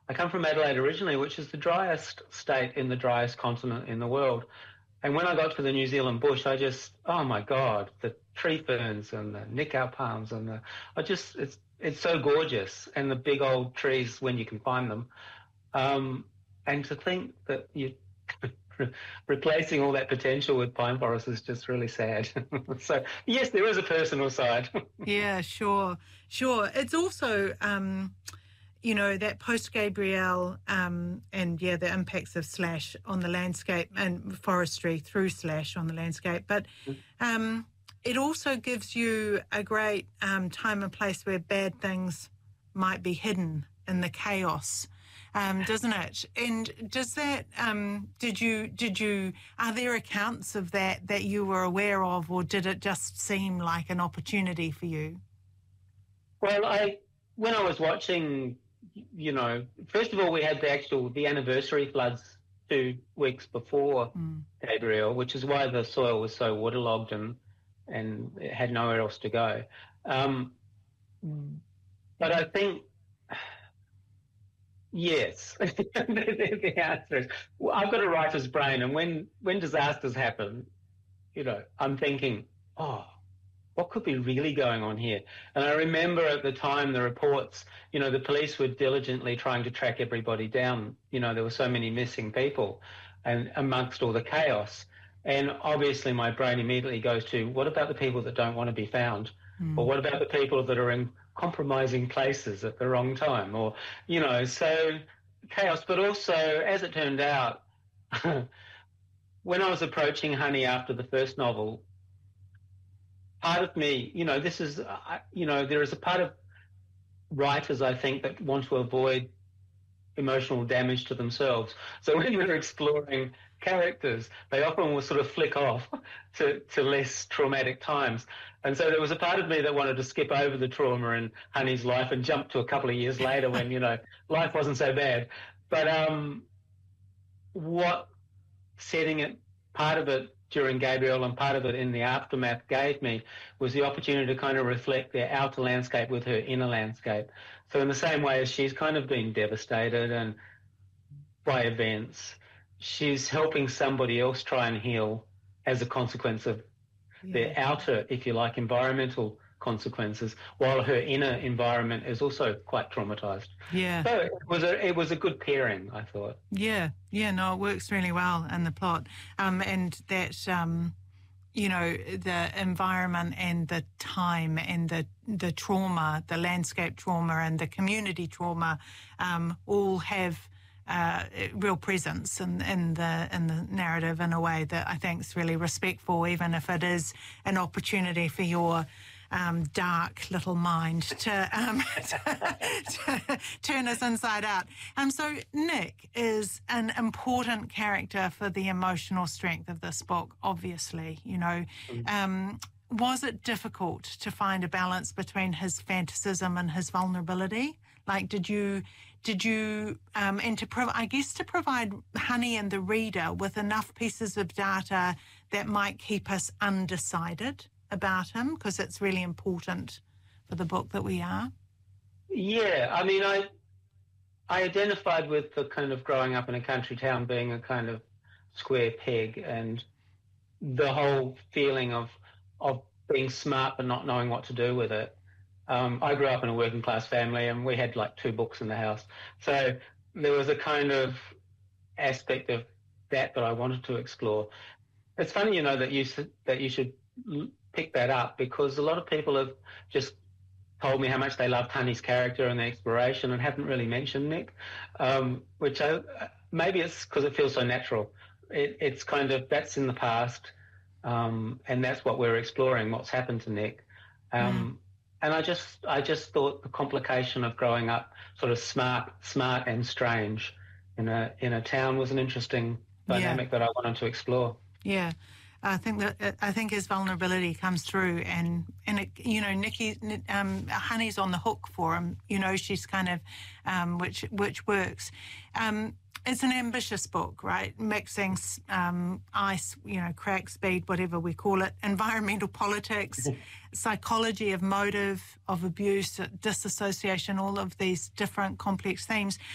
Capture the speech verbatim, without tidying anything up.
I come from Adelaide originally, which is the driest state in the driest continent in the world. And when I got to the New Zealand bush, I just, oh my God, the tree ferns and the nikau palms and the, I just, it's, it's so gorgeous, and the big old trees when you can find them. Um, and to think that you replacing all that potential with pine forests is just really sad. So yes, there is a personal side. Yeah, sure, sure. It's also, um, you know, that post-Gabrielle um, and, yeah, the impacts of Slash on the landscape and forestry through Slash on the landscape. But um, it also gives you a great um, time and place where bad things might be hidden in the chaos, um, doesn't it? And does that, um, did you, did you, are there accounts of that that you were aware of, or did it just seem like an opportunity for you? Well, I, when I was watching, you know, first of all, we had the actual, the anniversary floods two weeks before mm. Gabrielle, which is why the soil was so waterlogged and, and it had nowhere else to go. Um, but I think, yes, the, the answer is, well, I've got a writer's brain, and when, when disasters happen, you know, I'm thinking, oh, what could be really going on here? And I remember at the time the reports, you know, the police were diligently trying to track everybody down. You know, there were so many missing people and amongst all the chaos. And obviously my brain immediately goes to, what about the people that don't want to be found? Mm. Or what about the people that are in compromising places at the wrong time? Or, you know, so chaos. But also, as it turned out, when I was approaching Honey after the first novel, part of me, you know, this is, uh, you know, there is a part of writers, I think, that want to avoid emotional damage to themselves. So when we're exploring characters, they often will sort of flick off to, to less traumatic times. And so there was a part of me that wanted to skip over the trauma in Honey's life and jump to a couple of years later when, you know, life wasn't so bad. But um, what setting it, part of it, during Gabrielle and part of it in the aftermath gave me was the opportunity to kind of reflect their outer landscape with her inner landscape. So in the same way as she's kind of been devastated and by events, she's helping somebody else try and heal as a consequence of yeah. their outer, if you like, environmental consequences, while her inner environment is also quite traumatized. Yeah. So it was a it was a good pairing, I thought. Yeah, yeah, no, it works really well in the plot. Um, and that, um, you know, the environment and the time and the the trauma, the landscape trauma and the community trauma, um, all have uh, real presence in, in the in the narrative in a way that I think is really respectful, even if it is an opportunity for your Um, dark little mind to, um, to, to turn us inside out. Um, so Nick is an important character for the emotional strength of this book, obviously. You know, um, was it difficult to find a balance between his fantasism and his vulnerability? Like, did you, did you, um, and to pro- I guess to provide Honey and the reader with enough pieces of data that might keep us undecided about him, because it's really important for the book that we are? Yeah, I mean, I I identified with the kind of growing up in a country town being a kind of square peg, and the whole feeling of of being smart but not knowing what to do with it. Um, I grew up in a working class family, and we had like two books in the house. So there was a kind of aspect of that that I wanted to explore. It's funny, you know, that you that you should pick that up, because a lot of people have just told me how much they loved Honey's character and the exploration and haven't really mentioned Nick, um, which I, maybe it's because it feels so natural. It, it's kind of, that's in the past, um, and that's what we're exploring, what's happened to Nick. Um, mm. And I just I just thought the complication of growing up sort of smart, smart and strange in a in a town was an interesting dynamic yeah. that I wanted to explore. Yeah. I think that I think his vulnerability comes through, and and it, you know, Nikki, um, Honey's on the hook for him. You know, she's kind of, um, which which works. Um, it's an ambitious book, right? Mixing um, ice, you know, crack, speed, whatever we call it, environmental politics, psychology of motive, of abuse, disassociation, all of these different complex themes.